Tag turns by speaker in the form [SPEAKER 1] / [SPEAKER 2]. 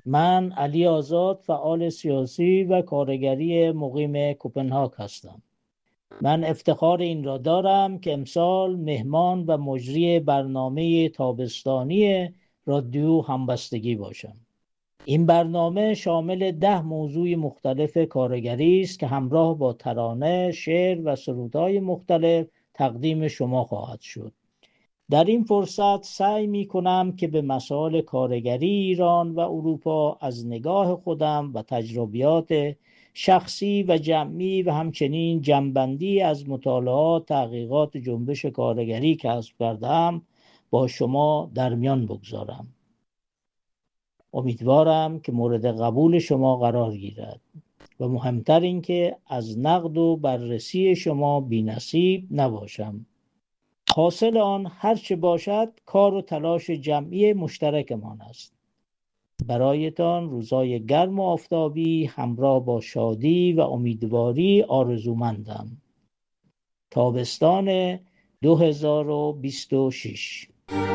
[SPEAKER 1] من علی آزاد، فعال سیاسی و کارگری مقیم کوپنهاگ هستم. من افتخار این را دارم که امسال مهمان و مجری برنامه تابستانی رادیو همبستگی باشم. این برنامه شامل 10 موضوع مختلف کارگری است که همراه با ترانه، شعر و سرودهای مختلف تقدیم شما خواهد شد. در این فرصت سعی می کنم که به مسائل کارگری ایران و اروپا از نگاه خودم و تجربیات شخصی و جمعی و همچنین جنبندی از مطالعات تحقیقات جنبش کارگری کسب کردم با شما در میان بگذارم. امیدوارم که مورد قبول شما قرار گیرد و مهمتر این که از نقد و بررسی شما بی‌نصیب نباشم. حاصل آن هر چه باشد کار و تلاش جمعی مشترکمان است. برایتان روزای گرم و آفتابی همراه با شادی و امیدواری آرزومندم. تابستان 2026.